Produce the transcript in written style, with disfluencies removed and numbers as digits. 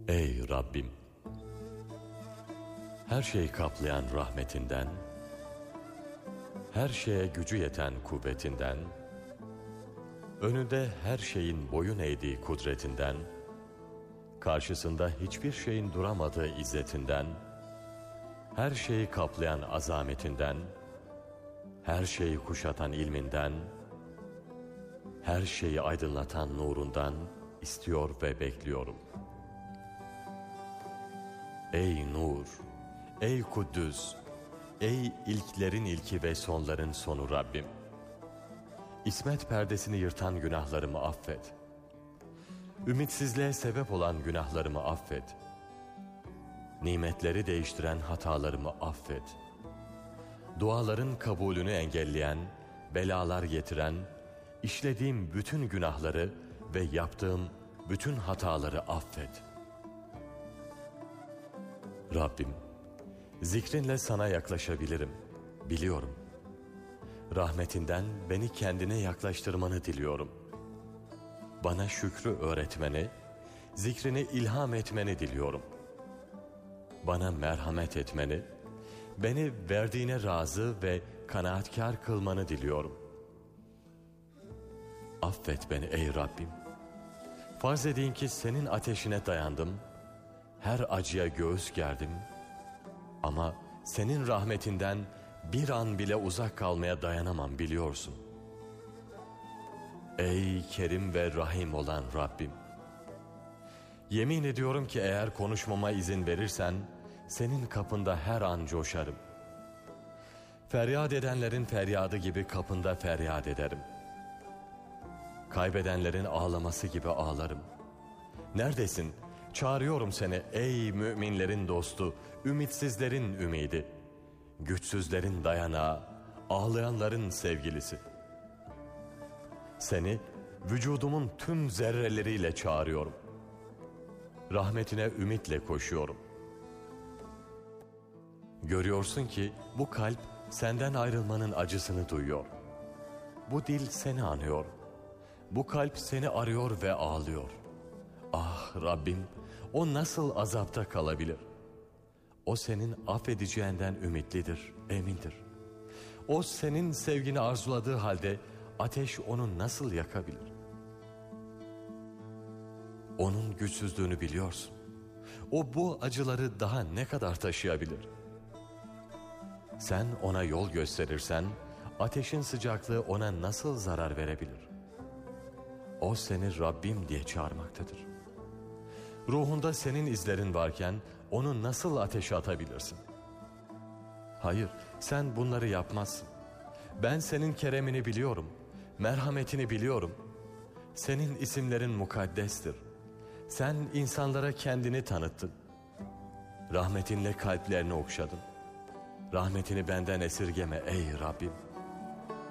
Ey Rabbim! Her şeyi kaplayan rahmetinden, her şeye gücü yeten kuvvetinden, önünde her şeyin boyun eğdiği kudretinden, karşısında hiçbir şeyin duramadığı izzetinden, her şeyi kaplayan azametinden, her şeyi kuşatan ilminden, her şeyi aydınlatan nurundan istiyor ve bekliyorum. Ey nur, ey Kuddüs, ey ilklerin ilki ve sonların sonu Rabbim! İsmet perdesini yırtan günahlarımı affet. Ümitsizliğe sebep olan günahlarımı affet. Nimetleri değiştiren hatalarımı affet. Duaların kabulünü engelleyen, belalar getiren, işlediğim bütün günahları ve yaptığım bütün hataları affet. Rabbim, zikrinle sana yaklaşabilirim, biliyorum. Rahmetinden beni kendine yaklaştırmanı diliyorum. Bana şükrü öğretmeni, zikrini ilham etmeni diliyorum. Bana merhamet etmeni, beni verdiğine razı ve kanaatkar kılmanı diliyorum. Affet beni ey Rabbim. Farz edin ki senin ateşine dayandım, her acıya göğüs gerdim ama senin rahmetinden bir an bile uzak kalmaya dayanamam biliyorsun. Ey Kerim ve Rahim olan Rabbim! Yemin ediyorum ki eğer konuşmama izin verirsen, senin kapında her an coşarım. Feryat edenlerin feryadı gibi kapında feryat ederim. Kaybedenlerin ağlaması gibi ağlarım. Neredesin? Çağırıyorum seni ey müminlerin dostu, ümitsizlerin ümidi, güçsüzlerin dayanağı, ağlayanların sevgilisi. Seni vücudumun tüm zerreleriyle çağırıyorum. Rahmetine ümitle koşuyorum. Görüyorsun ki bu kalp senden ayrılmanın acısını duyuyor. Bu dil seni anıyor. Bu kalp seni arıyor ve ağlıyor. Ah Rabbim, o nasıl azapta kalabilir? O senin affedeceğinden ümitlidir, emindir. O senin sevgini arzuladığı halde ateş onu nasıl yakabilir? Onun güçsüzlüğünü biliyorsun. O bu acıları daha ne kadar taşıyabilir? Sen ona yol gösterirsen ateşin sıcaklığı ona nasıl zarar verebilir? O seni Rabbim diye çağırmaktadır. Ruhunda senin izlerin varken onu nasıl ateşe atabilirsin? Hayır, sen bunları yapmazsın. Ben senin keremini biliyorum, merhametini biliyorum. Senin isimlerin mukaddestir. Sen insanlara kendini tanıttın. Rahmetinle kalplerini okşadın. Rahmetini benden esirgeme ey Rabbim.